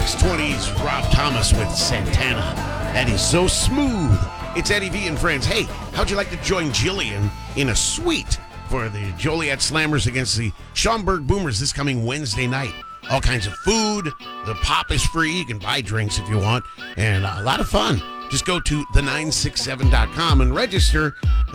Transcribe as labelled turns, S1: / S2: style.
S1: 620's Rob Thomas with Santana. That is so smooth. It's Eddie V and friends. Hey, how'd you like to join Jillian in a suite for the Joliet Slammers against the Schaumburg Boomers this coming Wednesday night? All kinds of food. The pop is free. You can buy drinks if you want. And a lot of fun. Just go to the967.com and register.